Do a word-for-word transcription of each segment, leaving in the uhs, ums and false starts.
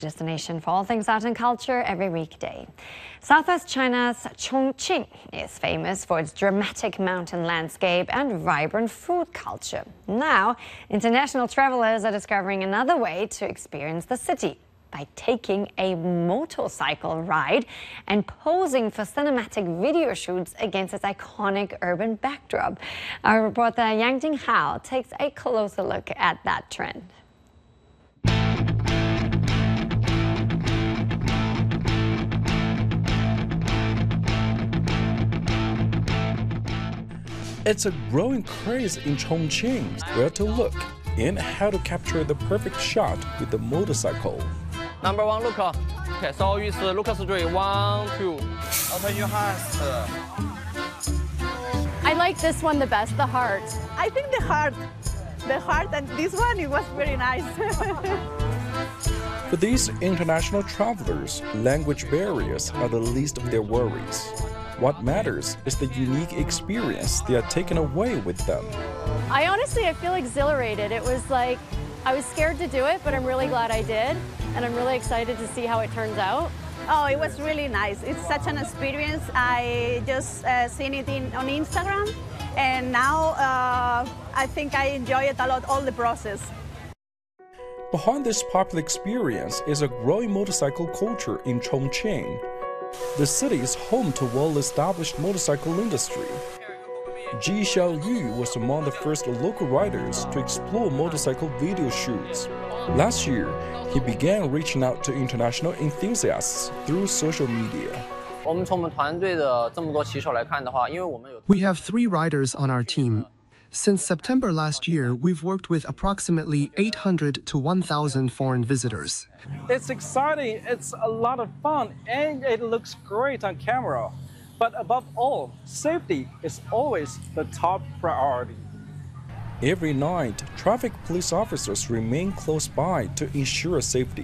Destination for all things art and culture every weekday. Southwest China's Chongqing is famous for its dramatic mountain landscape and vibrant food culture. Now, international travelers are discovering another way to experience the city by taking a motorcycle ride and posing for cinematic video shoots against its iconic urban backdrop. Our reporter Yang Jinghao takes a closer look at that trend. It's a growing craze in Chongqing where to look and how to capture the perfect shot with the motorcycle. Number one, look. Okay, so you see, look straight. One, two. Open your hands. I like this one the best, the heart. I think the heart. The heart and this one, it was very nice. For these international travelers, language barriers are the least of their worries. What matters is the unique experience they are taking away with them. I honestly, I feel exhilarated. It was like, I was scared to do it, but I'm really glad I did. And I'm really excited to see how it turns out. Oh, it was really nice. It's such an experience. I just uh, seen it in, on Instagram. And now uh, I think I enjoy it a lot, all the process. Behind this popular experience is a growing motorcycle culture in Chongqing. The city is home to well-established motorcycle industry. Ji Xiaoyu was among the first local riders to explore motorcycle video shoots. Last year, he began reaching out to international enthusiasts through social media. We have three riders on our team. Since September last year, we've worked with approximately eight hundred to one thousand foreign visitors. It's exciting, it's a lot of fun, and it looks great on camera. But above all, safety is always the top priority. Every night, traffic police officers remain close by to ensure safety.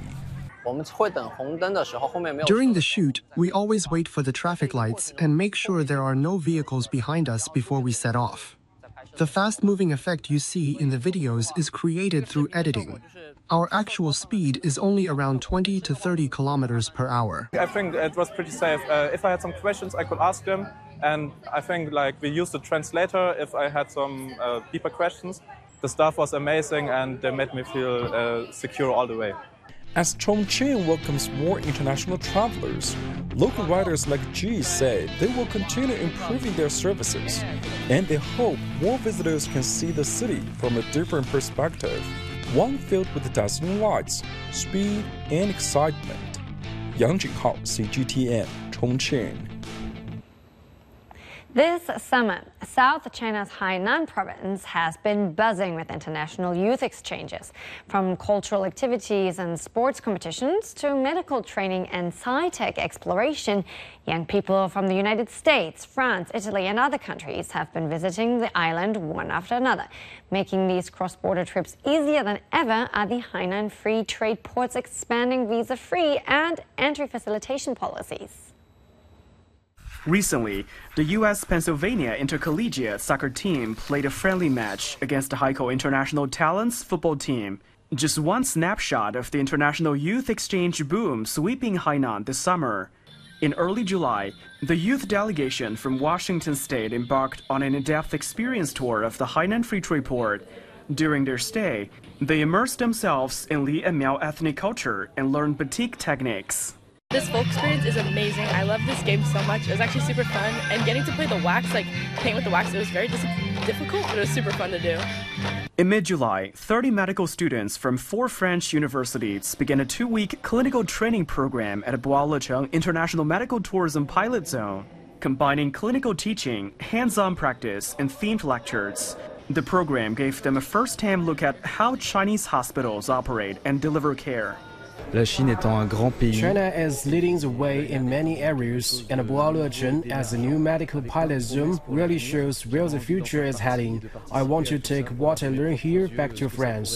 During the shoot, we always wait for the traffic lights and make sure there are no vehicles behind us before we set off. The fast-moving effect you see in the videos is created through editing. Our actual speed is only around twenty to thirty kilometers per hour. I think it was pretty safe. Uh, if I had some questions, I could ask them. And I think like we used a translator if I had some uh, deeper questions. The staff was amazing and they made me feel uh, secure all the way. As Chongqing welcomes more international travelers, local riders like Ji say they will continue improving their services, and they hope more visitors can see the city from a different perspective, one filled with dazzling lights, speed, and excitement. Yang Jinghao, C G T N, Chongqing. This summer, South China's Hainan province has been buzzing with international youth exchanges. From cultural activities and sports competitions to medical training and sci-tech exploration, young people from the United States, France, Italy and other countries have been visiting the island one after another. Making these cross-border trips easier than ever are the Hainan Free Trade Port's expanding visa-free and entry facilitation policies. Recently, the U S Pennsylvania Intercollegiate Soccer team played a friendly match against the Haikou International Talents football team. Just one snapshot of the international youth exchange boom sweeping Hainan this summer. In early July, the youth delegation from Washington State embarked on an in-depth experience tour of the Hainan Free Trade Port. During their stay, they immersed themselves in Li and Miao ethnic culture and learned batik techniques. This folk experience is amazing. I love this game so much. It was actually super fun. And getting to play the wax, like paint with the wax, it was very difficult, but it was super fun to do. In mid-July, thirty medical students from four French universities began a two-week clinical training program at a Boao-Lecheng International Medical Tourism Pilot Zone, combining clinical teaching, hands-on practice, and themed lectures. The program gave them a first-hand look at how Chinese hospitals operate and deliver care. China is leading the way in many areas, and Boao-Lecheng as a new medical pilot zone really shows where the future is heading. I want to take what I learned here back to France.